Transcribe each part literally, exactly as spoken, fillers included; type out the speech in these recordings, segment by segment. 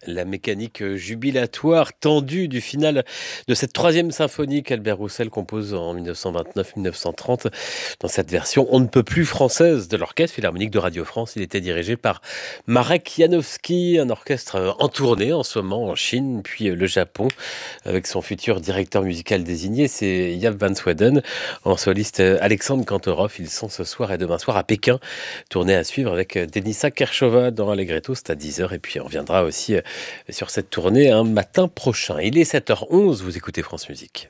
La mécanique jubilatoire tendue du final de cette troisième symphonie qu'Albert Roussel compose en mille neuf cent vingt-neuf mille neuf cent trente. Dans cette version on ne peut plus française de l'Orchestre Philharmonique de Radio France, il était dirigé par Marek Janowski, un orchestre en tournée en ce moment en Chine, puis le Japon, avec son futur directeur musical désigné, c'est Jaap van Sweden. En soliste, Alexandre Kantorov. Ils sont ce soir et demain soir à Pékin. Tournée à suivre avec Denisa Kershova dans Allegretto, c'est à dix heures. Et puis on reviendra aussi sur cette tournée un matin prochain. Il est sept heures onze, vous écoutez France Musique.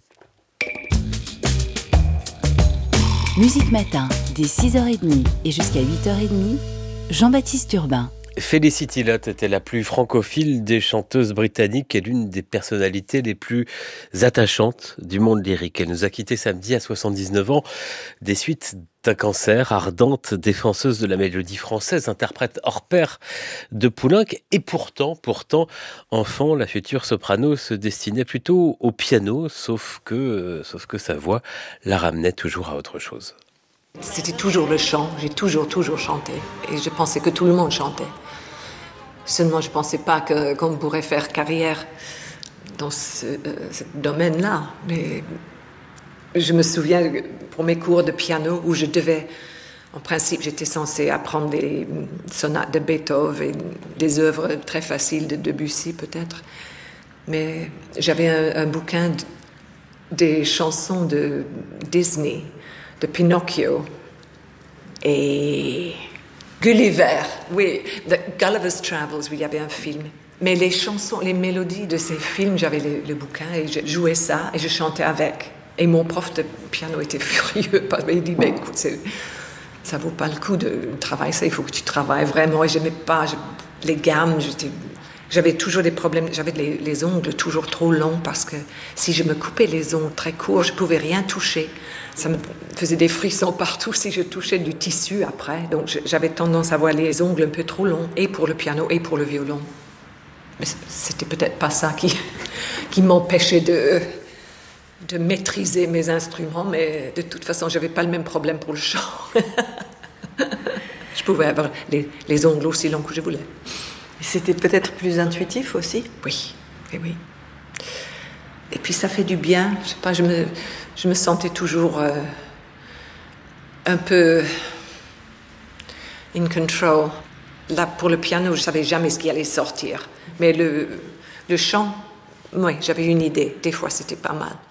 Musique Matin, dès six heures trente et jusqu'à huit heures trente, Jean-Baptiste Urbain. Felicity Lott était la plus francophile des chanteuses britanniques et l'une des personnalités les plus attachantes du monde lyrique. Elle nous a quittés samedi à soixante-dix-neuf ans des suites d'un cancer. Ardente défenseuse de la mélodie française, interprète hors pair de Poulenc. Et pourtant, pourtant, enfant, la future soprano se destinait plutôt au piano, sauf que, euh, sauf que sa voix la ramenait toujours à autre chose. C'était toujours le chant, j'ai toujours, toujours chanté. Et je pensais que tout le monde chantait. Seulement, je ne pensais pas que, qu'on pourrait faire carrière dans ce, euh, ce domaine-là. Mais je me souviens, pour mes cours de piano, où je devais, en principe, j'étais censée apprendre des sonates de Beethoven, et des œuvres très faciles de Debussy, peut-être. Mais j'avais un, un bouquin de, des chansons de Disney, de Pinocchio et Gulliver, oui, The Gulliver's Travels, oui, il y avait un film. Mais les chansons, les mélodies de ces films, j'avais le, le bouquin et je jouais ça et je chantais avec. Et mon prof de piano était furieux parce qu'il dit, mais écoute, c'est, ça vaut pas le coup de travailler ça, il faut que tu travailles vraiment. Et j'aimais pas je, les gammes, j'étais... J'avais toujours des problèmes, j'avais les, les ongles toujours trop longs parce que si je me coupais les ongles très courts, je ne pouvais rien toucher. Ça me faisait des frissons partout si je touchais du tissu après. Donc j'avais tendance à avoir les ongles un peu trop longs, et pour le piano et pour le violon. Mais c'était peut-être pas ça qui, qui m'empêchait de, de maîtriser mes instruments, mais de toute façon, je n'avais pas le même problème pour le chant. Je pouvais avoir les, les ongles aussi longs que je voulais. C'était peut-être plus intuitif aussi. Oui, oui, oui. Et puis ça fait du bien. Je sais pas, je me, je me sentais toujours euh, un peu in control. Là, pour le piano, je savais jamais ce qui allait sortir. Mais le, le chant, oui, j'avais une idée. Des fois, c'était pas mal.